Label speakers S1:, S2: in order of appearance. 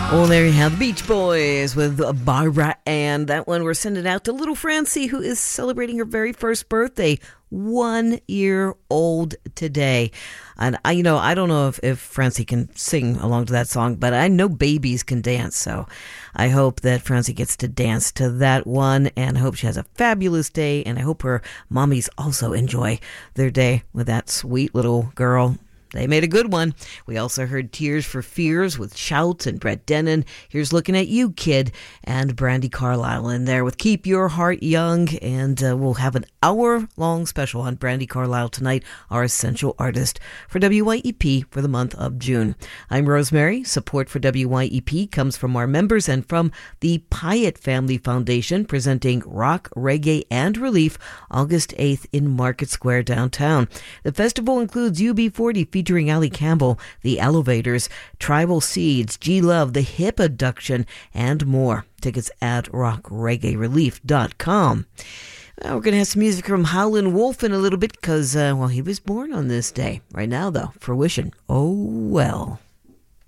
S1: Well, there you have the Beach Boys with Barbara Ann. That one we're sending out to little Francie, who is celebrating her very first birthday, 1 year old today. And I don't know if Francie can sing along to that song, but I know babies can dance. So I hope that Francie gets to dance to that one, and I hope she has a fabulous day. And I hope her mommies also enjoy their day with that sweet little girl. They made a good one. We also heard Tears for Fears with Shout and Brett Dennen. Here's Looking at You, Kid, and Brandi Carlile in there with Keep Your Heart Young. And we'll have an hour-long special on Brandi Carlile tonight, our essential artist for WYEP for the month of June. I'm Rosemary. Support for WYEP comes from our members and from the Pyatt Family Foundation, presenting Rock, Reggae, and Relief August 8th in Market Square downtown. The festival includes UB40 featuring Ali Campbell, The Elevators, Tribal Seeds, G-Love, The Hip Abduction, and more. Tickets at rockreggaerelief.com. We're going to have some music from Howlin' Wolf in a little bit because, he was born on this day. Right now, though, Fruition. Oh, well.